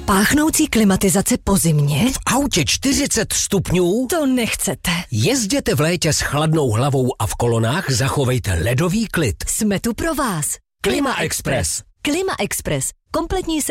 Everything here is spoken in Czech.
Páchnoucí klimatizace po zimě? V autě 40 stupňů? To nechcete. Jezděte v létě s chladnou hlavou a v kolonách zachovejte ledový klid. Jsme tu pro vás. Klima Express. Klima Express. Kompletní